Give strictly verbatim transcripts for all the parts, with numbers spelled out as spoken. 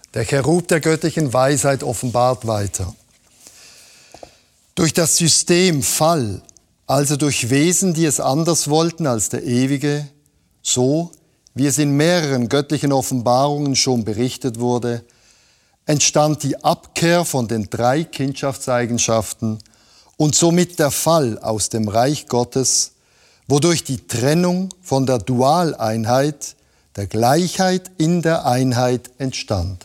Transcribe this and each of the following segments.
Der Cherub der göttlichen Weisheit offenbart weiter. Durch das System Fall, also durch Wesen, die es anders wollten als der Ewige, so wie es in mehreren göttlichen Offenbarungen schon berichtet wurde, entstand die Abkehr von den drei Kindschaftseigenschaften und somit der Fall aus dem Reich Gottes, wodurch die Trennung von der Dualeinheit, der Gleichheit in der Einheit entstand.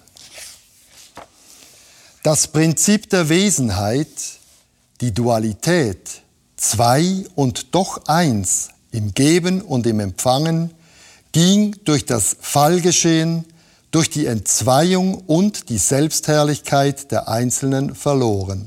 Das Prinzip der Wesenheit, die Dualität, zwei und doch eins im Geben und im Empfangen, ging durch das Fallgeschehen, durch die Entzweiung und die Selbstherrlichkeit der Einzelnen verloren.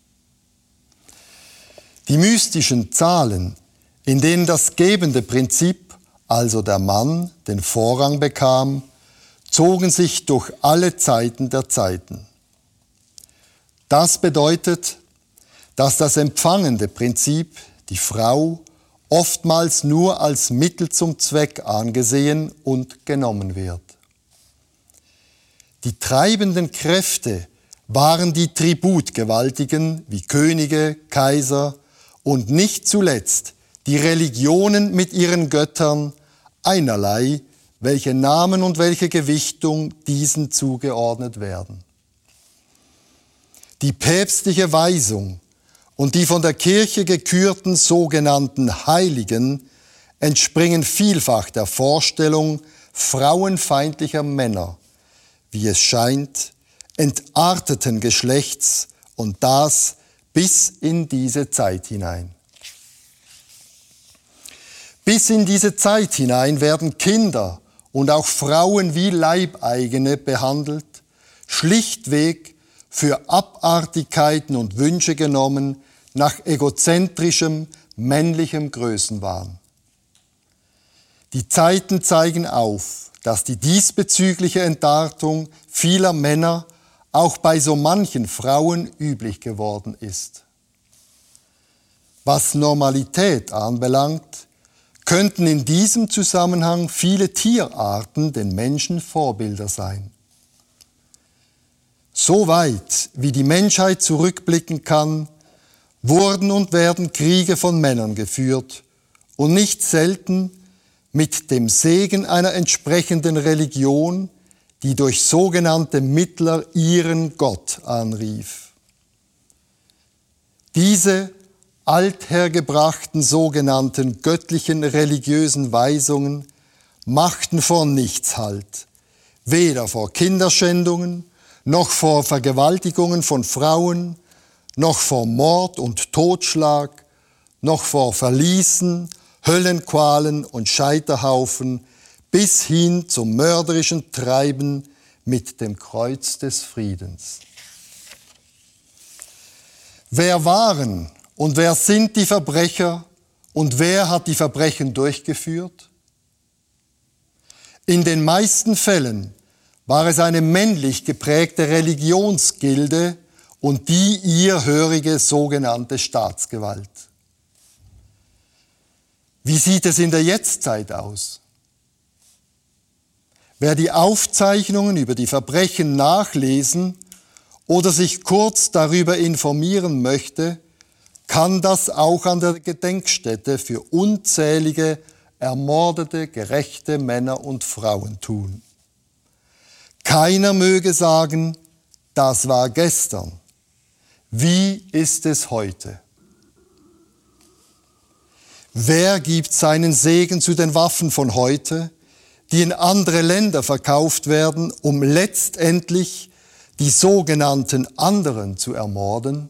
Die mystischen Zahlen, in denen das gebende Prinzip, also der Mann, den Vorrang bekam, zogen sich durch alle Zeiten der Zeiten. Das bedeutet, dass das empfangende Prinzip, die Frau, oftmals nur als Mittel zum Zweck angesehen und genommen wird. Die treibenden Kräfte waren die Tributgewaltigen wie Könige, Kaiser und nicht zuletzt die Religionen mit ihren Göttern, einerlei, welche Namen und welche Gewichtung diesen zugeordnet werden. Die päpstliche Weisung und die von der Kirche gekürten sogenannten Heiligen entspringen vielfach der Vorstellung frauenfeindlicher Männer, wie es scheint, entarteten Geschlechts und das bis in diese Zeit hinein. Bis in diese Zeit hinein werden Kinder und auch Frauen wie Leibeigene behandelt, schlichtweg für Abartigkeiten und Wünsche genommen nach egozentrischem, männlichem Größenwahn. Die Zeiten zeigen auf, dass die diesbezügliche Entartung vieler Männer auch bei so manchen Frauen üblich geworden ist. Was Normalität anbelangt, könnten in diesem Zusammenhang viele Tierarten den Menschen Vorbilder sein. So weit, wie die Menschheit zurückblicken kann, wurden und werden Kriege von Männern geführt und nicht selten mit dem Segen einer entsprechenden Religion, die durch sogenannte Mittler ihren Gott anrief. Diese althergebrachten sogenannten göttlichen religiösen Weisungen machten vor nichts Halt, weder vor Kinderschändungen, noch vor Vergewaltigungen von Frauen, noch vor Mord und Totschlag, noch vor Verließen, Höllenqualen und Scheiterhaufen, bis hin zum mörderischen Treiben mit dem Kreuz des Friedens. Wer waren und wer sind die Verbrecher und wer hat die Verbrechen durchgeführt? In den meisten Fällen war es eine männlich geprägte Religionsgilde und die ihr hörige sogenannte Staatsgewalt. Wie sieht es in der Jetztzeit aus? Wer die Aufzeichnungen über die Verbrechen nachlesen oder sich kurz darüber informieren möchte, kann das auch an der Gedenkstätte für unzählige ermordete, gerechte Männer und Frauen tun. Keiner möge sagen, das war gestern. Wie ist es heute? Wer gibt seinen Segen zu den Waffen von heute, die in andere Länder verkauft werden, um letztendlich die sogenannten anderen zu ermorden?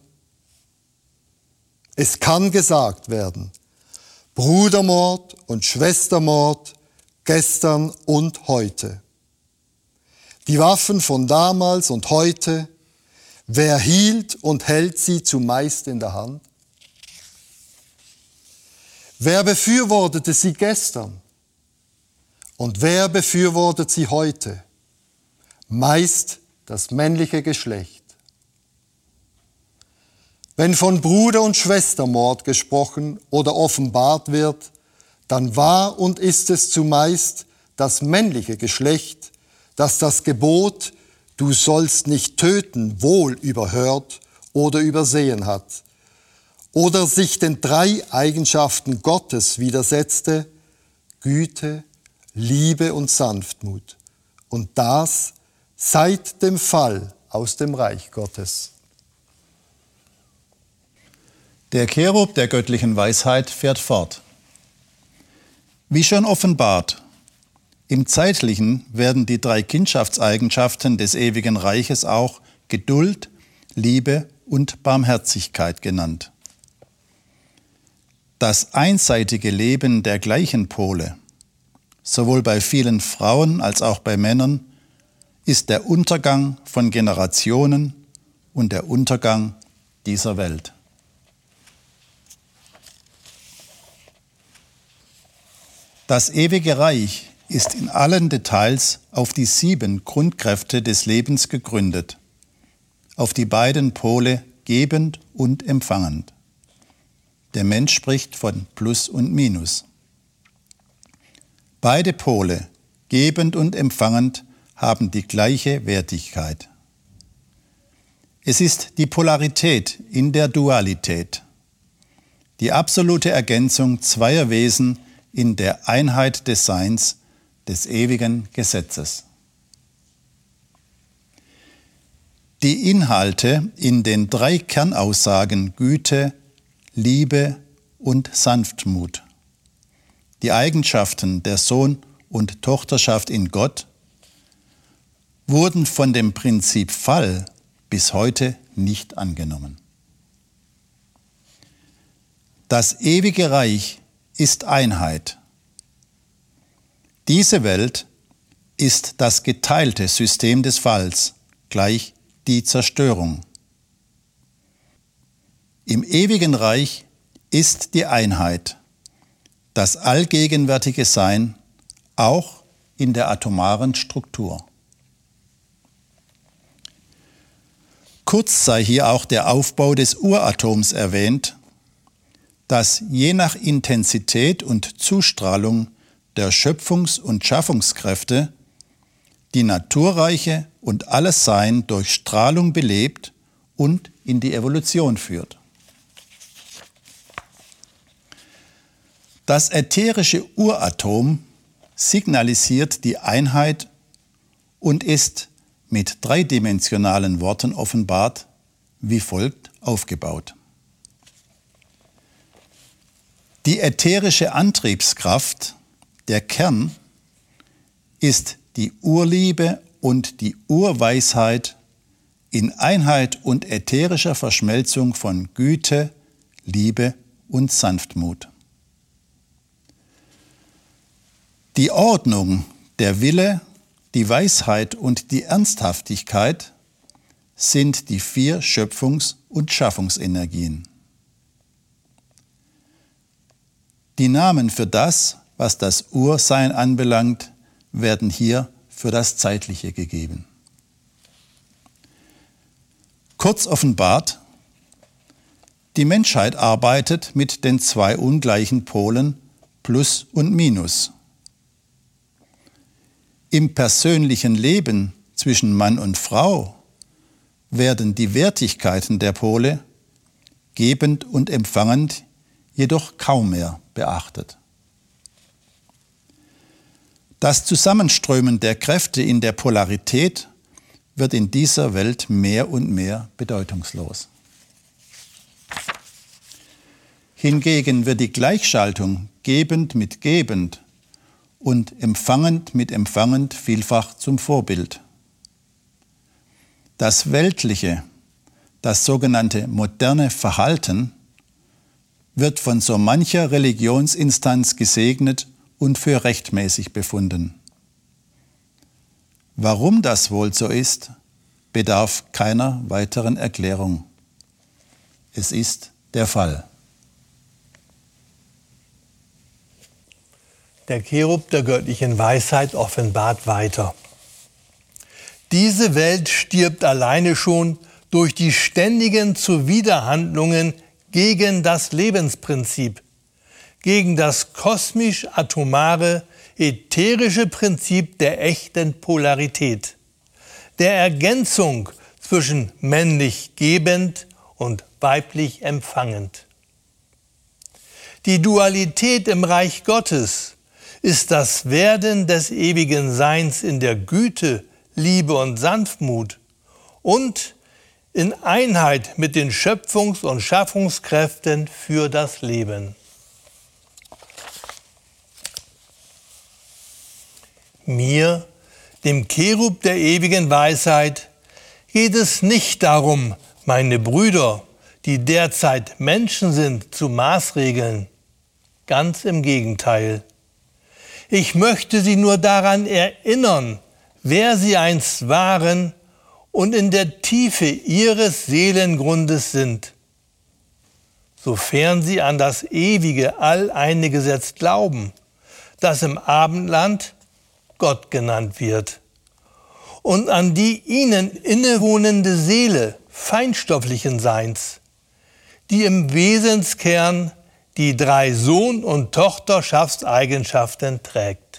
Es kann gesagt werden, Brudermord und Schwestermord gestern und heute. Die Waffen von damals und heute, wer hielt und hält sie zumeist in der Hand? Wer befürwortete sie gestern? Und wer befürwortet sie heute? Meist das männliche Geschlecht. Wenn von Bruder- und Schwestermord gesprochen oder offenbart wird, dann war und ist es zumeist das männliche Geschlecht, das das Gebot du sollst nicht töten, wohl überhört oder übersehen hat, oder sich den drei Eigenschaften Gottes widersetzte, Güte, Liebe und Sanftmut, und das seit dem Fall aus dem Reich Gottes. Der Cherub der göttlichen Weisheit fährt fort. Wie schon offenbart, im Zeitlichen werden die drei Kindschaftseigenschaften des ewigen Reiches auch Geduld, Liebe und Barmherzigkeit genannt. Das einseitige Leben der gleichen Pole, sowohl bei vielen Frauen als auch bei Männern, ist der Untergang von Generationen und der Untergang dieser Welt. Das ewige Reich ist in allen Details auf die sieben Grundkräfte des Lebens gegründet, auf die beiden Pole gebend und empfangend. Der Mensch spricht von Plus und Minus. Beide Pole, gebend und empfangend, haben die gleiche Wertigkeit. Es ist die Polarität in der Dualität, die absolute Ergänzung zweier Wesen in der Einheit des Seins, des ewigen Gesetzes. Die Inhalte in den drei Kernaussagen Güte, Liebe und Sanftmut, die Eigenschaften der Sohn- und Tochterschaft in Gott, wurden von dem Prinzip Fall bis heute nicht angenommen. Das ewige Reich ist Einheit. Diese Welt ist das geteilte System des Falls, gleich die Zerstörung. Im ewigen Reich ist die Einheit, das allgegenwärtige Sein, auch in der atomaren Struktur. Kurz sei hier auch der Aufbau des Uratoms erwähnt, das je nach Intensität und Zustrahlung der Schöpfungs- und Schaffungskräfte die Naturreiche und alles Sein durch Strahlung belebt und in die Evolution führt. Das ätherische Uratom signalisiert die Einheit und ist mit dreidimensionalen Worten offenbart, wie folgt aufgebaut. Die ätherische Antriebskraft, der Kern, ist die Urliebe und die Urweisheit in Einheit und ätherischer Verschmelzung von Güte, Liebe und Sanftmut. Die Ordnung, der Wille, die Weisheit und die Ernsthaftigkeit sind die vier Schöpfungs- und Schaffungsenergien. Die Namen für das, was das Ursein anbelangt, werden hier für das Zeitliche gegeben. Kurz offenbart, die Menschheit arbeitet mit den zwei ungleichen Polen Plus und Minus. Im persönlichen Leben zwischen Mann und Frau werden die Wertigkeiten der Pole, gebend und empfangend, jedoch kaum mehr beachtet. Das Zusammenströmen der Kräfte in der Polarität wird in dieser Welt mehr und mehr bedeutungslos. Hingegen wird die Gleichschaltung gebend mit gebend und empfangend mit empfangend vielfach zum Vorbild. Das weltliche, das sogenannte moderne Verhalten wird von so mancher Religionsinstanz gesegnet und für rechtmäßig befunden. Warum das wohl so ist, bedarf keiner weiteren Erklärung. Es ist der Fall. Der Cherub der göttlichen Weisheit offenbart weiter. Diese Welt stirbt alleine schon durch die ständigen Zuwiderhandlungen gegen das Lebensprinzip, gegen das kosmisch-atomare, ätherische Prinzip der echten Polarität. der Ergänzung zwischen männlich gebend und weiblich empfangend. Die Dualität im Reich Gottes ist das Werden des ewigen Seins in der Güte, Liebe und Sanftmut und in Einheit mit den Schöpfungs- und Schaffungskräften für das Leben. Mir, dem Cherub der ewigen Weisheit, geht es nicht darum, meine Brüder, die derzeit Menschen sind, zu maßregeln. Ganz im Gegenteil. Ich möchte sie nur daran erinnern, wer sie einst waren und in der Tiefe ihres Seelengrundes sind, sofern sie an das ewige alleine Gesetz glauben, das im Abendland Gott genannt wird, und an die ihnen innewohnende Seele feinstofflichen Seins, die im Wesenskern die drei Sohn- und Tochterschaftseigenschaften trägt.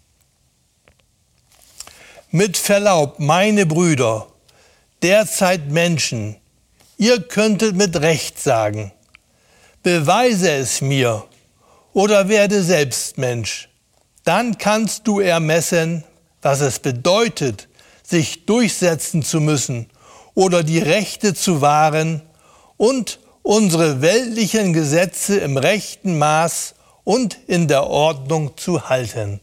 Mit Verlaub, meine Brüder, derzeit Menschen, ihr könntet mit Recht sagen, beweise es mir oder werde selbst Mensch. Dann kannst du ermessen, was es bedeutet, sich durchsetzen zu müssen oder die Rechte zu wahren und unsere weltlichen Gesetze im rechten Maß und in der Ordnung zu halten.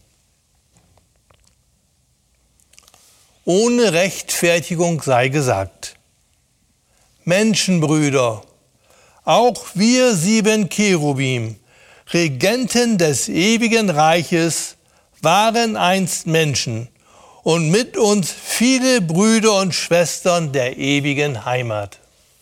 Ohne Rechtfertigung sei gesagt: Menschenbrüder, auch wir sieben Cherubim, Regenten des ewigen Reiches, waren einst Menschen und mit uns viele Brüder und Schwestern der ewigen Heimat.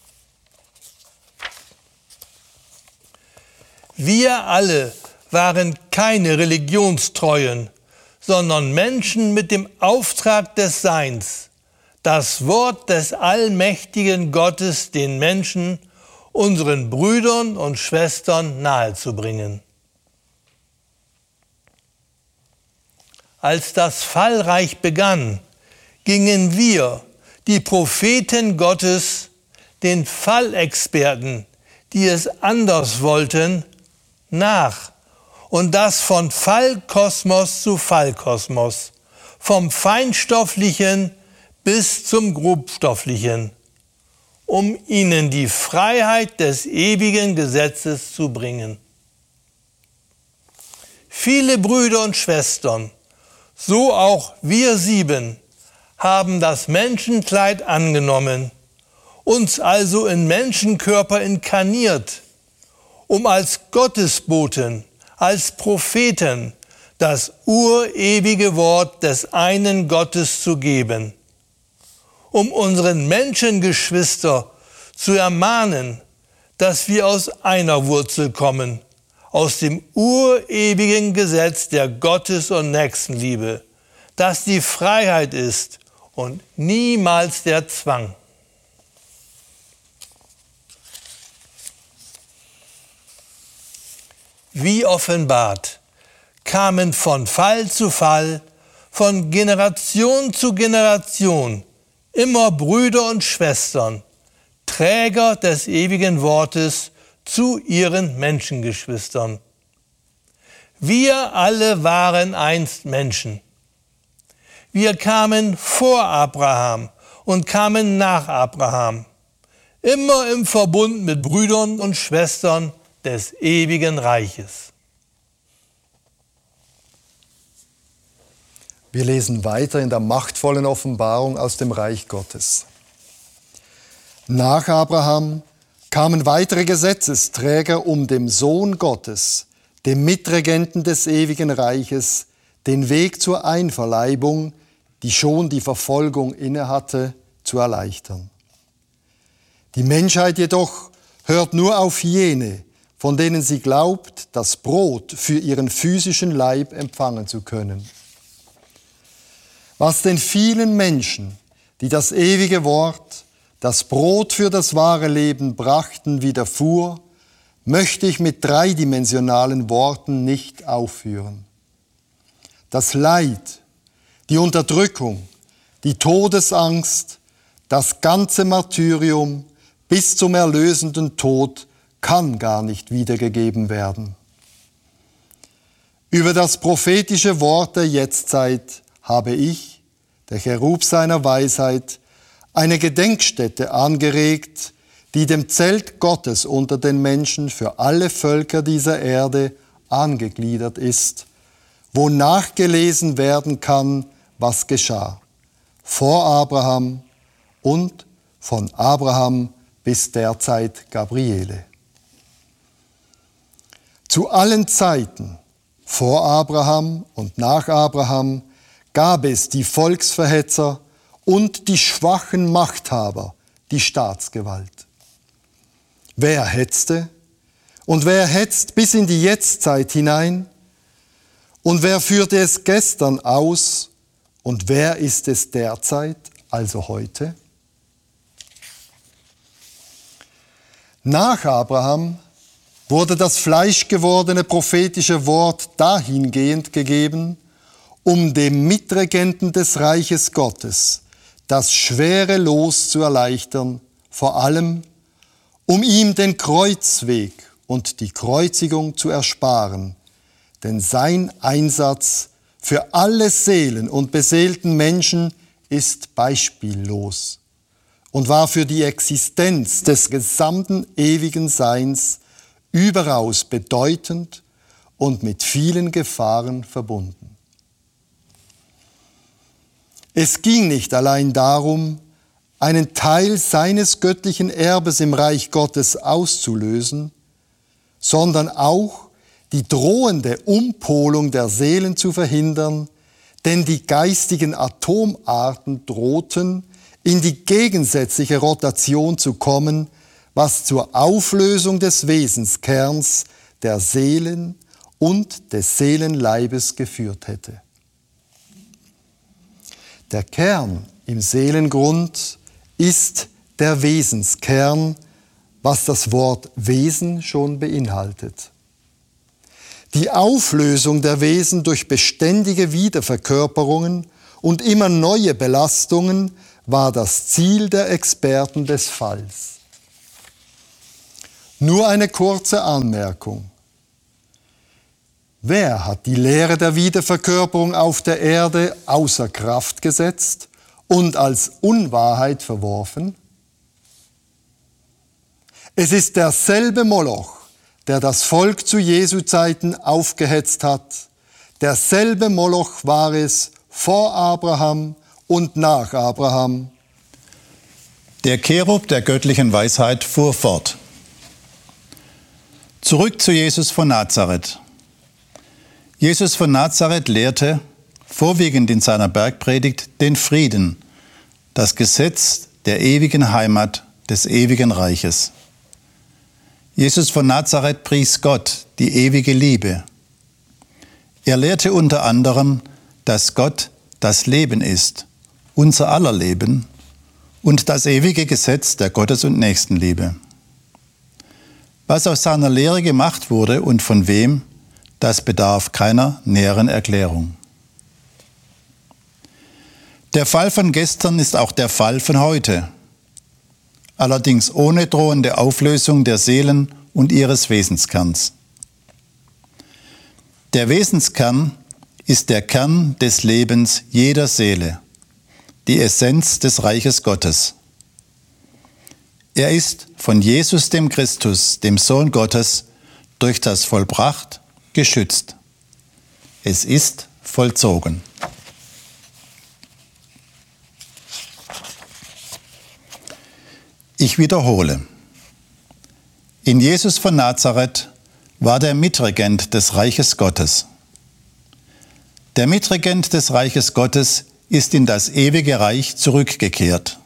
Wir alle waren keine Religionstreuen, sondern Menschen mit dem Auftrag des Seins, das Wort des allmächtigen Gottes den Menschen, unseren Brüdern und Schwestern nahezubringen. Als das Fallreich begann, gingen wir, die Propheten Gottes, den Fallexperten, die es anders wollten, nach. Und das von Fallkosmos zu Fallkosmos, vom Feinstofflichen bis zum Grobstofflichen, um ihnen die Freiheit des ewigen Gesetzes zu bringen. Viele Brüder und Schwestern, so auch wir sieben, haben das Menschenkleid angenommen, uns also in Menschenkörper inkarniert, um als Gottesboten, als Propheten das urewige Wort des einen Gottes zu geben, um unseren Menschengeschwister zu ermahnen, dass wir aus einer Wurzel kommen, aus dem urewigen Gesetz der Gottes- und Nächstenliebe, das die Freiheit ist und niemals der Zwang. Wie offenbart, kamen von Fall zu Fall, von Generation zu Generation immer Brüder und Schwestern, Träger des ewigen Wortes, zu ihren Menschengeschwistern. Wir alle waren einst Menschen. Wir kamen vor Abraham und kamen nach Abraham, immer im Verbund mit Brüdern und Schwestern des ewigen Reiches. Wir lesen weiter in der machtvollen Offenbarung aus dem Reich Gottes. Nach Abraham kamen weitere Gesetzesträger, um dem Sohn Gottes, dem Mitregenten des ewigen Reiches, den Weg zur Einverleibung, die schon die Verfolgung innehatte, zu erleichtern. Die Menschheit jedoch hört nur auf jene, von denen sie glaubt, das Brot für ihren physischen Leib empfangen zu können. Was den vielen Menschen, die das ewige Wort, das Brot für das wahre Leben brachten, widerfuhr, möchte ich mit dreidimensionalen Worten nicht aufführen. Das Leid, die Unterdrückung, die Todesangst, das ganze Martyrium bis zum erlösenden Tod kann gar nicht wiedergegeben werden. Über das prophetische Wort der Jetztzeit habe ich, der Cherub seiner Weisheit, eine Gedenkstätte angeregt, die dem Zelt Gottes unter den Menschen für alle Völker dieser Erde angegliedert ist, wo nachgelesen werden kann, was geschah, vor Abraham und von Abraham bis der Zeit Gabriele. Zu allen Zeiten, vor Abraham und nach Abraham, gab es die Volksverhetzer und die schwachen Machthaber, die Staatsgewalt. Wer hetzte und wer hetzt bis in die Jetztzeit hinein? Und wer führte es gestern aus und wer ist es derzeit, also heute? Nach Abraham wurde das fleischgewordene prophetische Wort dahingehend gegeben, um dem Mitregenten des Reiches Gottes das schwere Los zu erleichtern, vor allem um ihm den Kreuzweg und die Kreuzigung zu ersparen, denn sein Einsatz für alle Seelen und beseelten Menschen ist beispiellos und war für die Existenz des gesamten ewigen Seins überaus bedeutend und mit vielen Gefahren verbunden. Es ging nicht allein darum, einen Teil seines göttlichen Erbes im Reich Gottes auszulösen, sondern auch die drohende Umpolung der Seelen zu verhindern, denn die geistigen Atomarten drohten, in die gegensätzliche Rotation zu kommen, was zur Auflösung des Wesenskerns der Seelen und des Seelenleibes geführt hätte. Der Kern im Seelengrund ist der Wesenskern, was das Wort Wesen schon beinhaltet. Die Auflösung der Wesen durch beständige Wiederverkörperungen und immer neue Belastungen war das Ziel der Experten des Falls. Nur eine kurze Anmerkung. Wer hat die Lehre der Wiederverkörperung auf der Erde außer Kraft gesetzt und als Unwahrheit verworfen? Es ist derselbe Moloch, der das Volk zu Jesu Zeiten aufgehetzt hat. Derselbe Moloch war es vor Abraham und nach Abraham. Der Cherub der göttlichen Weisheit fuhr fort. Zurück zu Jesus von Nazareth. Jesus von Nazareth lehrte, vorwiegend in seiner Bergpredigt, den Frieden, das Gesetz der ewigen Heimat des ewigen Reiches. Jesus von Nazareth pries Gott, die ewige Liebe. Er lehrte unter anderem, dass Gott das Leben ist, unser aller Leben, und das ewige Gesetz der Gottes- und Nächstenliebe. Was aus seiner Lehre gemacht wurde und von wem, das bedarf keiner näheren Erklärung. Der Fall von gestern ist auch der Fall von heute, allerdings ohne drohende Auflösung der Seelen und ihres Wesenskerns. Der Wesenskern ist der Kern des Lebens jeder Seele, die Essenz des Reiches Gottes. Er ist von Jesus dem Christus, dem Sohn Gottes, durch das vollbracht, geschützt. Es ist vollzogen. Ich wiederhole. In Jesus von Nazareth war der Mitregent des Reiches Gottes. Der Mitregent des Reiches Gottes ist in das ewige Reich zurückgekehrt.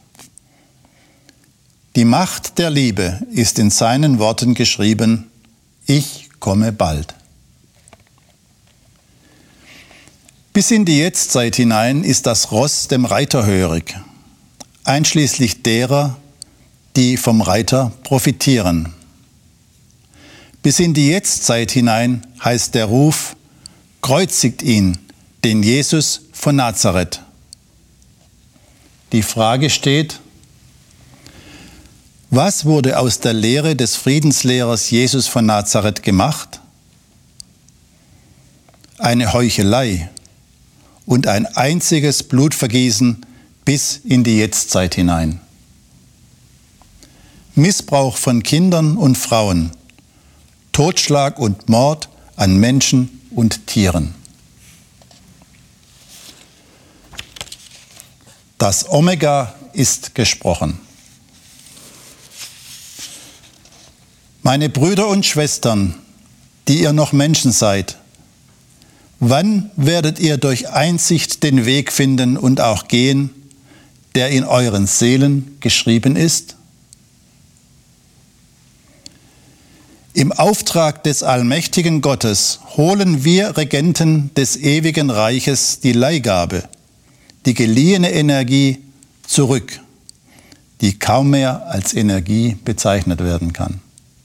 Die Macht der Liebe ist in seinen Worten geschrieben: Ich komme bald. Bis in die Jetztzeit hinein ist das Ross dem Reiter hörig, einschließlich derer, die vom Reiter profitieren. Bis in die Jetztzeit hinein heißt der Ruf: Kreuzigt ihn, den Jesus von Nazareth. die Frage steht: Was wurde aus der Lehre des Friedenslehrers Jesus von Nazareth gemacht? Eine Heuchelei und ein einziges Blutvergießen bis in die Jetztzeit hinein. Missbrauch von Kindern und Frauen, Totschlag und Mord an Menschen und Tieren. Das Omega ist gesprochen. Meine Brüder und Schwestern, die ihr noch Menschen seid, wann werdet ihr durch Einsicht den Weg finden und auch gehen, der in euren Seelen geschrieben ist? Im Auftrag des allmächtigen Gottes holen wir Regenten des ewigen Reiches die Leihgabe, die geliehene Energie zurück, die kaum mehr als Energie bezeichnet werden kann.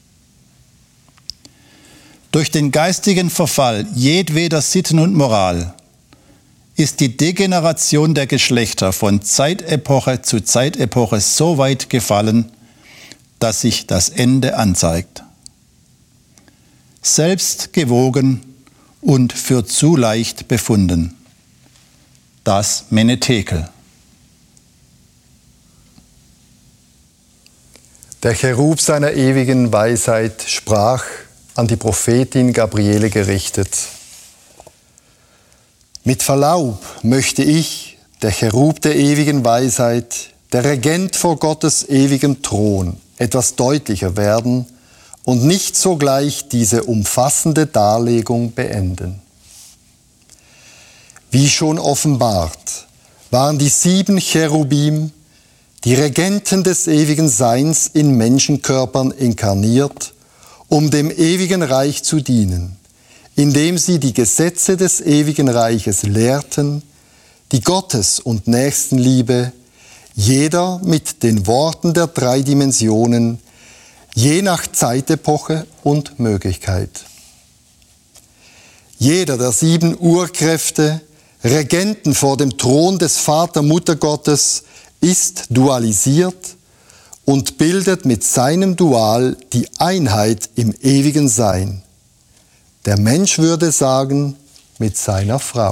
Durch den geistigen Verfall jedweder Sitten und Moral ist die Degeneration der Geschlechter von Zeitepoche zu Zeitepoche so weit gefallen, dass sich das Ende anzeigt. Selbst gewogen und für zu leicht befunden. Das Menetekel. Der Cherub seiner ewigen Weisheit sprach, an die Prophetin Gabriele gerichtet: Mit Verlaub möchte ich, der Cherub der ewigen Weisheit, der Regent vor Gottes ewigem Thron, etwas deutlicher werden und nicht sogleich diese umfassende Darlegung beenden. Wie schon offenbart, waren die sieben Cherubim, die Regenten des ewigen Seins, in Menschenkörpern inkarniert, um dem ewigen Reich zu dienen, indem sie die Gesetze des ewigen Reiches lehrten, die Gottes- und Nächstenliebe, jeder mit den Worten der drei Dimensionen, je nach Zeitepoche und Möglichkeit. Jeder der sieben Urkräfte, Regenten vor dem Thron des Vater-Mutter-Gottes, ist dualisiert und bildet mit seinem Dual die Einheit im ewigen Sein. Der Mensch würde sagen, mit seiner Frau.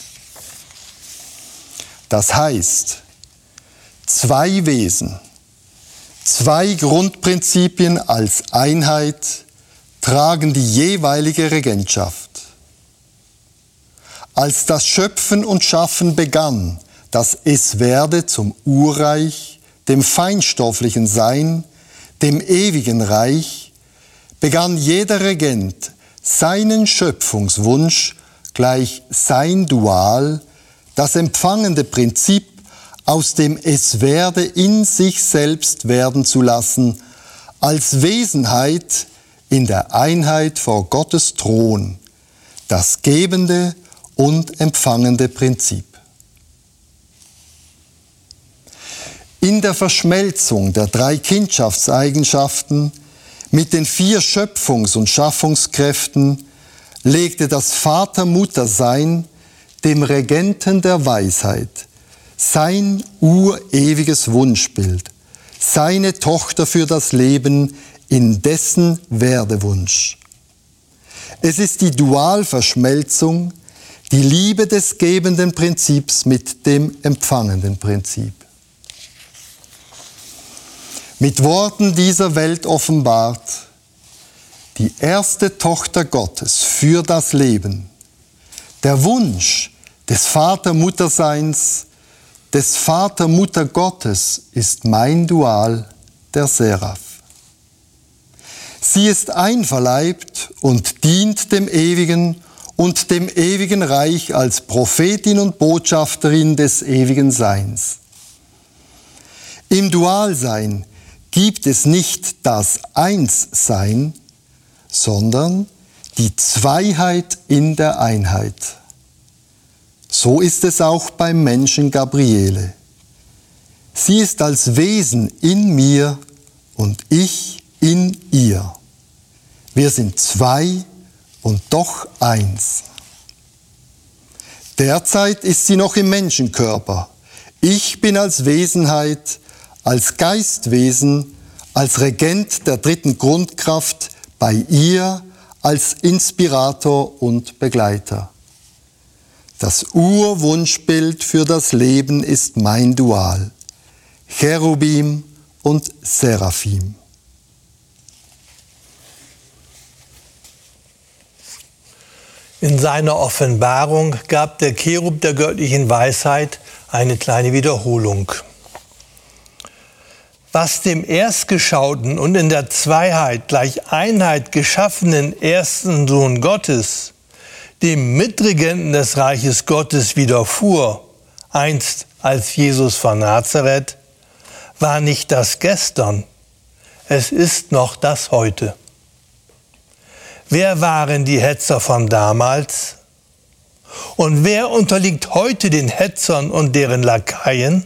Das heißt, zwei Wesen, zwei Grundprinzipien als Einheit tragen die jeweilige Regentschaft. Als das Schöpfen und Schaffen begann, das Es werde zum Urreich, dem feinstofflichen Sein, dem ewigen Reich, begann jeder Regent seinen Schöpfungswunsch gleich sein Dual, das empfangende Prinzip, aus dem Es werde in sich selbst werden zu lassen, als Wesenheit in der Einheit vor Gottes Thron, das gebende und empfangende Prinzip. In der Verschmelzung der drei Kindschaftseigenschaften mit den vier Schöpfungs- und Schaffungskräften legte das Vater-Mutter-Sein dem Regenten der Weisheit sein urewiges Wunschbild, seine Tochter für das Leben in dessen Werdewunsch. Es ist die Dualverschmelzung, die Liebe des gebenden Prinzips mit dem empfangenden Prinzip. Mit Worten dieser Welt offenbart, die erste Tochter Gottes für das Leben, der Wunsch des Vater-Mutter-Seins, des Vater-Mutter-Gottes ist mein Dual, der Seraph. Sie ist einverleibt und dient dem Ewigen und dem ewigen Reich als Prophetin und Botschafterin des ewigen Seins. Im Dualsein gibt es nicht das Einssein, sondern die Zweiheit in der Einheit. So ist es auch beim Menschen Gabriele. Sie ist als Wesen in mir und ich in ihr. Wir sind zwei und doch eins. Derzeit ist sie noch im Menschenkörper, Ich bin als Wesenheit, als Geistwesen, als Regent der dritten Grundkraft bei ihr, als Inspirator und Begleiter. Das Urwunschbild für das Leben ist mein Dual, Cherubim und Seraphim. In seiner Offenbarung gab der Cherub der göttlichen Weisheit eine kleine Wiederholung. Was dem Erstgeschauten und in der Zweiheit gleich Einheit geschaffenen ersten Sohn Gottes, dem Mitregenten des Reiches Gottes widerfuhr, einst als Jesus von Nazareth, war nicht das Gestern, es ist noch das Heute. Wer waren die Hetzer von damals? Und wer unterliegt heute den Hetzern und deren Lakaien?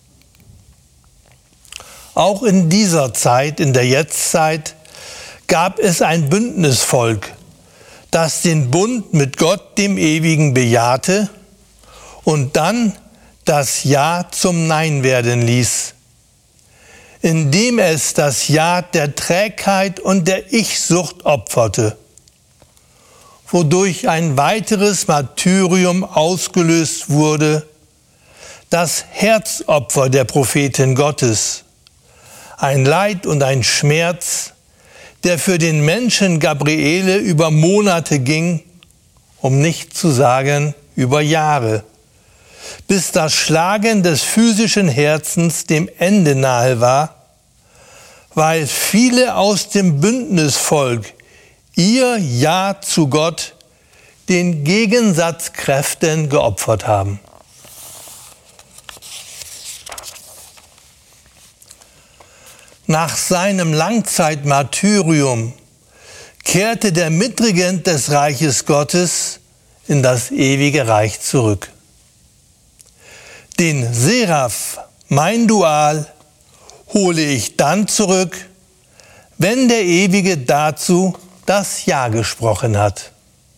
Auch in dieser Zeit, in der Jetztzeit, gab es ein Bündnisvolk, das den Bund mit Gott, dem Ewigen, bejahte und dann das Ja zum Nein werden ließ, indem es das Ja der Trägheit und der Ich-Sucht opferte, wodurch ein weiteres Martyrium ausgelöst wurde, das Herzopfer der Propheten Gottes, ein Leid und ein Schmerz, der für den Menschen Gabriele über Monate ging, um nicht zu sagen über Jahre, bis das Schlagen des physischen Herzens dem Ende nahe war, weil viele aus dem Bündnisvolk ihr Ja zu Gott den Gegensatzkräften geopfert haben. Nach seinem Langzeitmartyrium kehrte der Mitregent des Reiches Gottes in das ewige Reich zurück. Den Seraph, mein Dual, hole ich dann zurück, wenn der Ewige dazu das Ja gesprochen hat.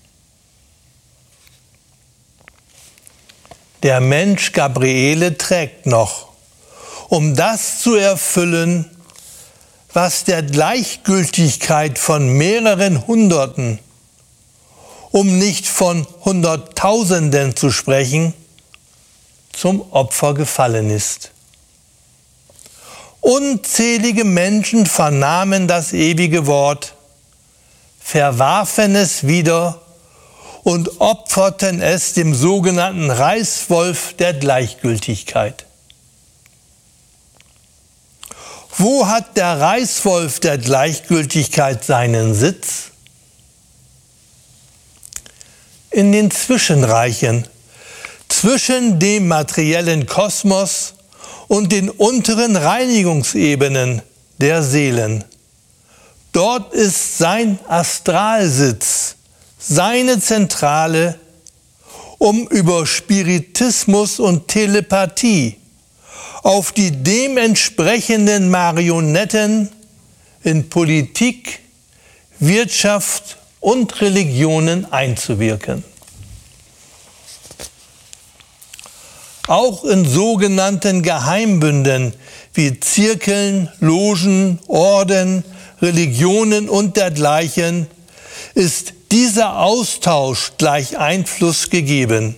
Der Mensch Gabriele trägt noch, um das zu erfüllen, was der Gleichgültigkeit von mehreren Hunderten, um nicht von Hunderttausenden zu sprechen, zum Opfer gefallen ist. Unzählige Menschen vernahmen das ewige Wort, verwarfen es wieder und opferten es dem sogenannten Reißwolf der Gleichgültigkeit. Wo hat der Reißwolf der Gleichgültigkeit seinen Sitz? In den Zwischenreichen, zwischen dem materiellen Kosmos und den unteren Reinigungsebenen der Seelen. Dort ist sein Astralsitz, seine Zentrale, um über Spiritismus und Telepathie auf die dementsprechenden Marionetten in Politik, Wirtschaft und Religionen einzuwirken. Auch in sogenannten Geheimbünden wie Zirkeln, Logen, Orden, Religionen und dergleichen ist dieser Austausch gleich Einfluss gegeben.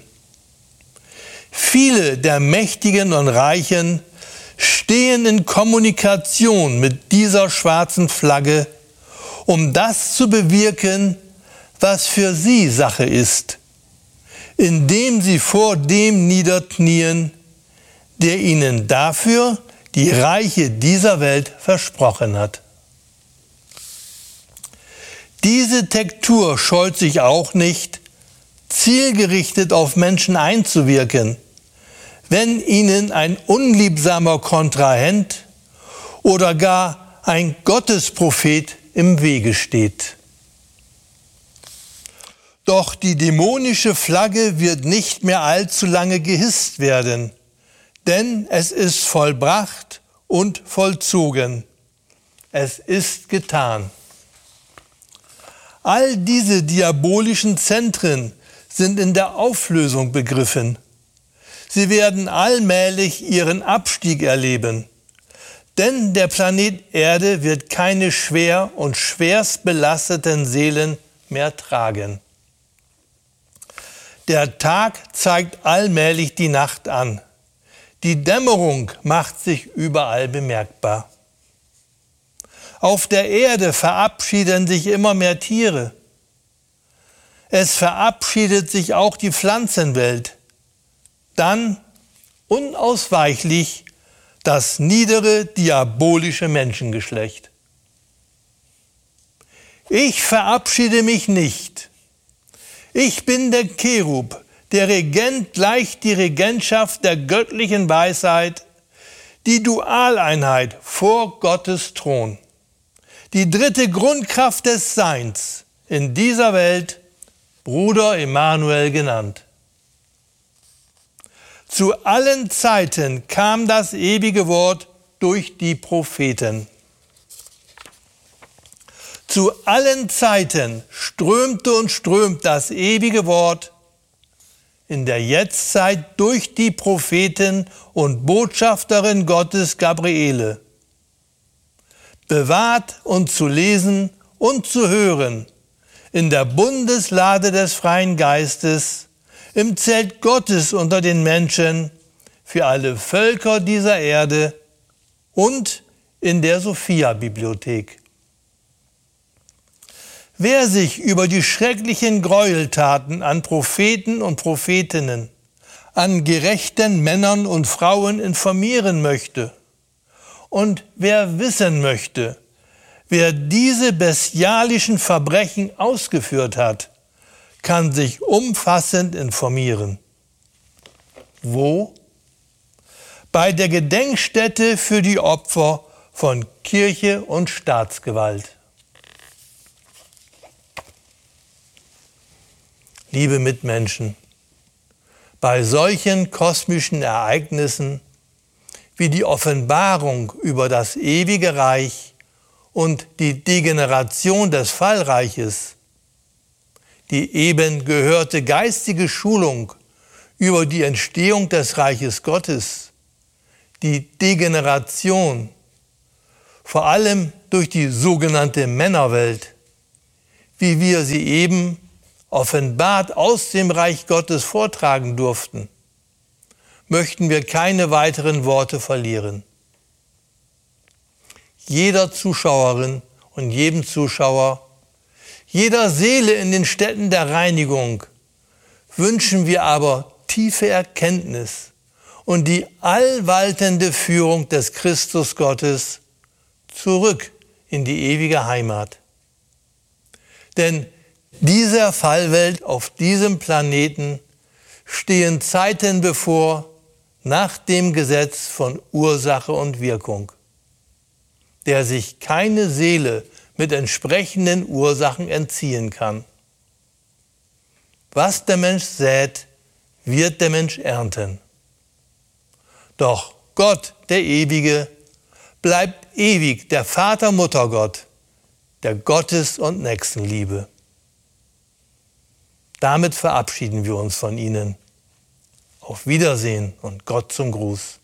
Viele der Mächtigen und Reichen stehen in Kommunikation mit dieser schwarzen Flagge, um das zu bewirken, was für sie Sache ist, indem sie vor dem niederknien, der ihnen dafür die Reiche dieser Welt versprochen hat. Diese Tektur scheut sich auch nicht, zielgerichtet auf Menschen einzuwirken, wenn ihnen ein unliebsamer Kontrahent oder gar ein Gottesprophet im Wege steht. Doch die dämonische Flagge wird nicht mehr allzu lange gehisst werden, denn es ist vollbracht und vollzogen. Es ist getan. All diese diabolischen Zentren sind in der Auflösung begriffen. Sie werden allmählich ihren Abstieg erleben. Denn der Planet Erde wird keine schwer und schwerst belasteten Seelen mehr tragen. Der Tag zeigt allmählich die Nacht an. Die Dämmerung macht sich überall bemerkbar. Auf der Erde verabschieden sich immer mehr Tiere. Es verabschiedet sich auch die Pflanzenwelt. Dann unausweichlich das niedere, diabolische Menschengeschlecht. Ich verabschiede mich nicht. Ich bin der Cherub, der Regent gleich die Regentschaft der göttlichen Weisheit, die Dualeinheit vor Gottes Thron, die dritte Grundkraft des Seins in dieser Welt, Bruder Emanuel genannt. Zu allen Zeiten kam das ewige Wort durch die Propheten. Zu allen Zeiten strömte und strömt das ewige Wort in der Jetztzeit durch die Propheten und Botschafterin Gottes Gabriele. Bewahrt und zu lesen und zu hören in der Bundeslade des freien Geistes, im Zelt Gottes unter den Menschen, für alle Völker dieser Erde und in der Sophia-Bibliothek. Wer sich über die schrecklichen Gräueltaten an Propheten und Prophetinnen, an gerechten Männern und Frauen informieren möchte und wer wissen möchte, wer diese bestialischen Verbrechen ausgeführt hat, kann sich umfassend informieren. Wo? Bei der Gedenkstätte für die Opfer von Kirche und Staatsgewalt. Liebe Mitmenschen, bei solchen kosmischen Ereignissen wie die Offenbarung über das ewige Reich und die Degeneration des Fallreiches, die eben gehörte geistige Schulung über die Entstehung des Reiches Gottes, die Degeneration, vor allem durch die sogenannte Männerwelt, wie wir sie eben offenbart aus dem Reich Gottes vortragen durften, möchten wir keine weiteren Worte verlieren. Jeder Zuschauerin und jedem Zuschauer, jeder Seele in den Städten der Reinigung wünschen wir aber tiefe Erkenntnis und die allwaltende Führung des Christus Gottes zurück in die ewige Heimat. Denn dieser Fallwelt auf diesem Planeten stehen Zeiten bevor nach dem Gesetz von Ursache und Wirkung, der sich keine Seele mit entsprechenden Ursachen entziehen kann. Was der Mensch sät, wird der Mensch ernten. Doch Gott, der Ewige, bleibt ewig der Vater, Mutter Gott, der Gottes- und Nächstenliebe. Damit verabschieden wir uns von Ihnen. Auf Wiedersehen und Gott zum Gruß.